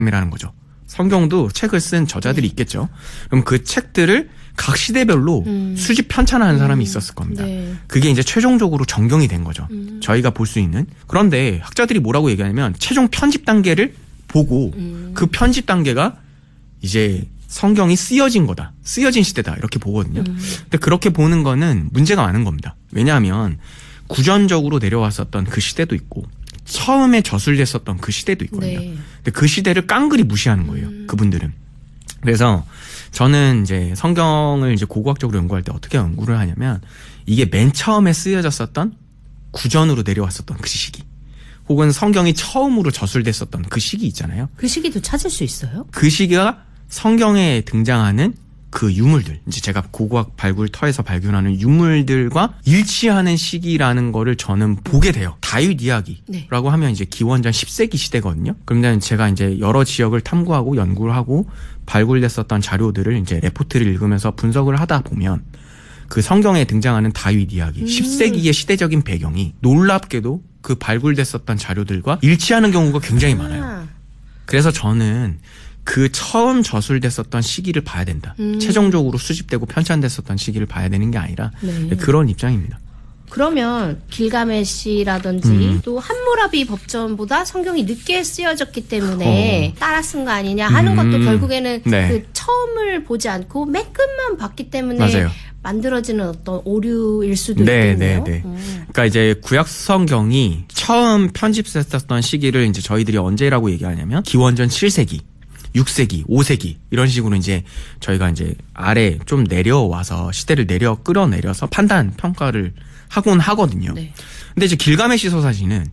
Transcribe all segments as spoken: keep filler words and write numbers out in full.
이라는 거죠. 성경도 책을 쓴 저자들이 있겠죠. 그럼 그 책들을 각 시대별로 음. 수집 편찬하는 사람이 있었을 겁니다. 네. 그게 이제 최종적으로 정경이 된 거죠. 음. 저희가 볼 수 있는. 그런데 학자들이 뭐라고 얘기하냐면 최종 편집 단계를 보고 음. 그 편집 단계가 이제 성경이 쓰여진 거다. 쓰여진 시대다. 이렇게 보거든요. 음. 근데 그렇게 보는 거는 문제가 많은 겁니다. 왜냐하면 구전적으로 내려왔었던 그 시대도 있고 처음에 저술됐었던 그 시대도 있거든요. 네. 근데 그 시대를 깡그리 무시하는 거예요. 음. 그분들은. 그래서 저는 이제 성경을 이제 고고학적으로 연구할 때 어떻게 연구를 하냐면 이게 맨 처음에 쓰여졌었던 구전으로 내려왔었던 그 시기. 혹은 성경이 처음으로 저술됐었던 그 시기 있잖아요. 그 시기도 찾을 수 있어요? 그 시기가 성경에 등장하는 그 유물들, 이제 제가 고고학 발굴터에서 발견하는 유물들과 일치하는 시기라는 거를 저는 보게 돼요. 다윗 이야기라고 네. 하면 이제 기원전 십 세기 시대거든요. 그러면 제가 이제 여러 지역을 탐구하고 연구를 하고 발굴됐었던 자료들을 이제 레포트를 읽으면서 분석을 하다 보면 그 성경에 등장하는 다윗 이야기, 음. 십 세기의 시대적인 배경이 놀랍게도 그 발굴됐었던 자료들과 일치하는 경우가 굉장히 많아요. 그래서 저는 그 처음 저술됐었던 시기를 봐야 된다. 음. 최종적으로 수집되고 편찬됐었던 시기를 봐야 되는 게 아니라 네. 그런 입장입니다. 그러면 길가메시라든지 음. 또 함무라비 법전보다 성경이 늦게 쓰여졌기 때문에 어. 따라 쓴 거 아니냐 하는 음. 것도 결국에는 네. 그 처음을 보지 않고 맨 끝만 봤기 때문에 맞아요. 만들어지는 어떤 오류일 수도 네, 있겠네요. 네, 네. 음. 그러니까 이제 구약 성경이 처음 편집됐었던 시기를 이제 저희들이 언제라고 얘기하냐면 기원전 칠 세기. 육 세기, 오 세기 이런 식으로 이제 저희가 이제 아래 좀 내려와서 시대를 내려 끌어내려서 판단 평가를 하곤 하거든요. 네. 근데 이제 길가메시 서사시는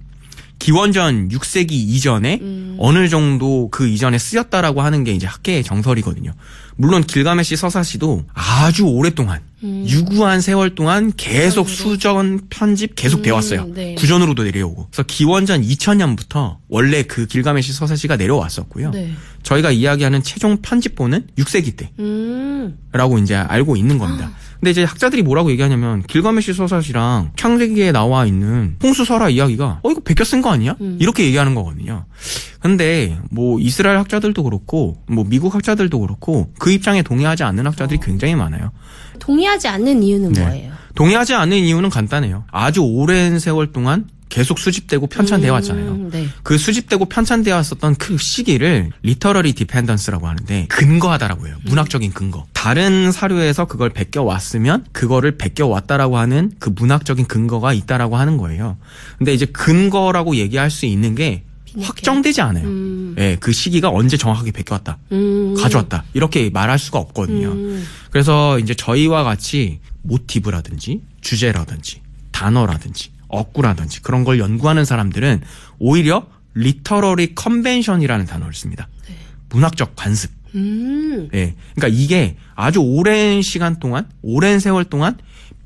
기원전 육 세기 이전에 음. 어느 정도 그 이전에 쓰였다라고 하는 게 이제 학계의 정설이거든요. 물론 길가메시 서사시도 아주 오랫동안 음. 유구한 세월 동안 계속 편집으로. 수전 편집 계속 음. 되어 왔어요. 네. 구전으로도 내려오고. 그래서 기원전 이천 년부터 원래 그 길가메시 서사시가 내려왔었고요. 네. 저희가 이야기하는 최종 편집본은 육 세기 때라고 음. 이제 알고 있는 겁니다. 근데 이제 학자들이 뭐라고 얘기하냐면 길가메시 서사시랑 창세기에 나와 있는 홍수설화 이야기가 어 이거 베껴 쓴 거 아니야? 음. 이렇게 얘기하는 거거든요. 근데 뭐 이스라엘 학자들도 그렇고 뭐 미국 학자들도 그렇고 그 입장에 동의하지 않는 학자들이 어. 굉장히 많아요. 동의하지 않는 이유는 네. 뭐예요? 동의하지 않는 이유는 간단해요. 아주 오랜 세월 동안 계속 수집되고 편찬되어 왔잖아요. 음, 네. 그 수집되고 편찬되어 왔었던 그 시기를 리터러리 디펜던스라고 하는데 근거하다라고 해요. 문학적인 근거. 다른 사료에서 그걸 베껴 왔으면 그거를 베껴 왔다라고 하는 그 문학적인 근거가 있다라고 하는 거예요. 근데 이제 근거라고 얘기할 수 있는 게 확정되지 않아요. 음. 예, 그 시기가 언제 정확하게 베껴왔다, 음. 가져왔다 이렇게 말할 수가 없거든요. 음. 그래서 이제 저희와 같이 모티브라든지 주제라든지 단어라든지 어구라든지 그런 걸 연구하는 사람들은 오히려 리터러리 컨벤션이라는 단어를 씁니다. 네. 문학적 관습. 음. 예, 그러니까 이게 아주 오랜 시간 동안, 오랜 세월 동안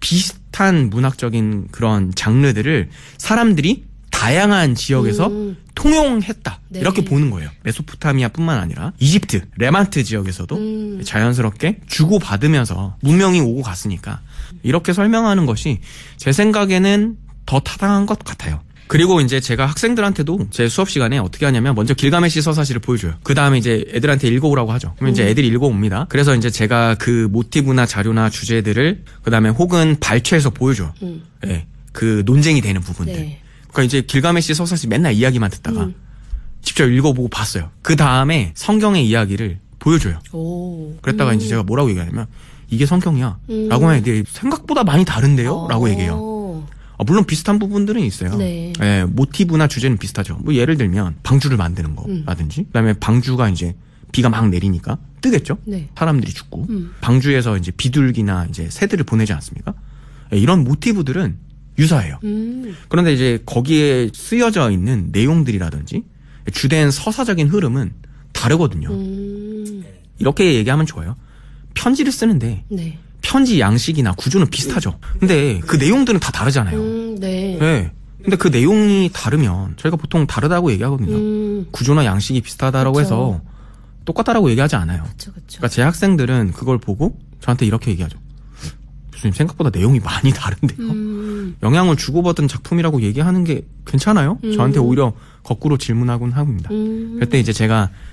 비슷한 문학적인 그런 장르들을 사람들이 다양한 지역에서 음. 통용했다. 네. 이렇게 보는 거예요. 메소포타미아뿐만 아니라 이집트, 레만트 지역에서도 음. 자연스럽게 주고받으면서 문명이 오고 갔으니까 이렇게 설명하는 것이 제 생각에는 더 타당한 것 같아요. 그리고 이제 제가 학생들한테도 제 수업 시간에 어떻게 하냐면 먼저 길가메시 서사시를 보여줘요. 그 다음에 이제 애들한테 읽어오라고 하죠. 그러면 음. 이제 애들이 읽어옵니다. 그래서 이제 제가 그 모티브나 자료나 주제들을 그 다음에 혹은 발췌해서 보여줘요. 음. 네, 그 논쟁이 되는 부분들. 네. 그러니까 이제 길가메시 서사시 맨날 이야기만 듣다가 음. 직접 읽어보고 봤어요. 그 다음에 성경의 이야기를 보여줘요. 오. 그랬다가 음. 이제 제가 뭐라고 얘기하냐면 이게 성경이야. 음. 라고 하면 이게 생각보다 많이 다른데요? 오. 라고 얘기해요. 아, 물론 비슷한 부분들은 있어요. 네. 예, 모티브나 주제는 비슷하죠. 뭐 예를 들면 방주를 만드는 거라든지 음. 그다음에 방주가 이제 비가 막 내리니까 뜨겠죠. 네. 사람들이 죽고 음. 방주에서 이제 비둘기나 이제 새들을 보내지 않습니까? 예, 이런 모티브들은 유사해요. 음. 그런데 이제 거기에 쓰여져 있는 내용들이라든지 주된 서사적인 흐름은 다르거든요. 음. 이렇게 얘기하면 좋아요. 편지를 쓰는데 네. 편지 양식이나 구조는 비슷하죠. 근데 그 내용들은 다 다르잖아요. 음, 네. 네. 근데 그 내용이 다르면 저희가 보통 다르다고 얘기하거든요. 음. 구조나 양식이 비슷하다라고 그쵸. 해서 똑같다라고 얘기하지 않아요. 그쵸, 그쵸. 그러니까 제 학생들은 그걸 보고 저한테 이렇게 얘기하죠. 교수님 생각보다 내용이 많이 다른데요. 음. 영향을 주고받은 작품이라고 얘기하는 게 괜찮아요? 음. 저한테 오히려 거꾸로 질문하곤 합니다. 음. 그때 이제 제가